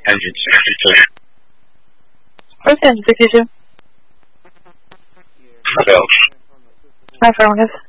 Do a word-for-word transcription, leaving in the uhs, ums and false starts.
Engine sixty-two. Where's the engine sixty-two? Bill. Affirmative.